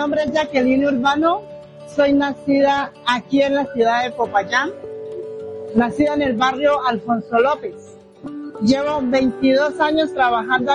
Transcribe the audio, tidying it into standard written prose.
nombre es Jacqueline Urbano, soy nacida aquí en la ciudad de Popayán, nacida en el barrio Alfonso López. Llevo 22 años trabajando